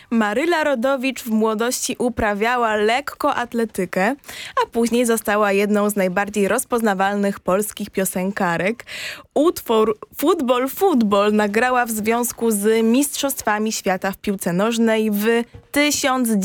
Maryla Rodowicz w młodości uprawiała lekkoatletykę, a później została jedną z najbardziej rozpoznawalnych polskich piosenkarek. Utwór Futbol, futbol nagrała w związku z Mistrzostwami Świata w piłce nożnej w